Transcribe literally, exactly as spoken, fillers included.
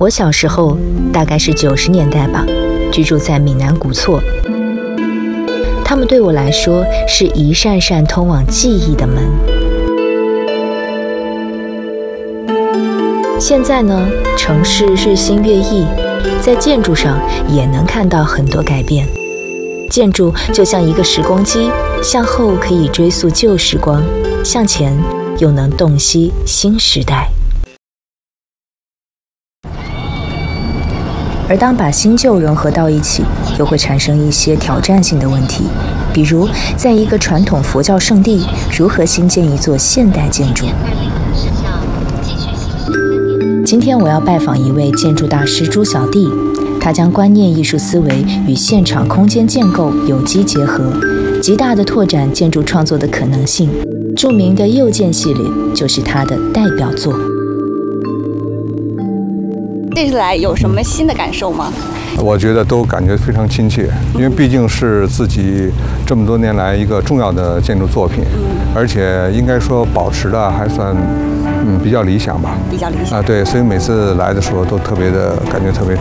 我小时候大概是九十年代吧，居住在闽南古厝。它们对我来说是一扇扇通往记忆的门。现在呢，城市日新月异，在建筑上也能看到很多改变。建筑就像一个时光机，向后可以追溯旧时光，向前又能洞悉新时代。而当把新旧融合到一起，又会产生一些挑战性的问题，比如在一个传统佛教圣地，如何兴建一座现代建筑？今天我要拜访一位建筑大师朱小弟，他将观念艺术思维与现场空间建构有机结合，极大地拓展建筑创作的可能性。著名的右建系列就是他的代表作。 这次来有什么新的感受吗？ 我觉得都感觉非常亲切，因为毕竟是自己这么多年来一个重要的建筑作品，而且应该说保持的还算嗯比较理想吧。 比较理想啊，对，所以每次来的时候都特别的感觉特别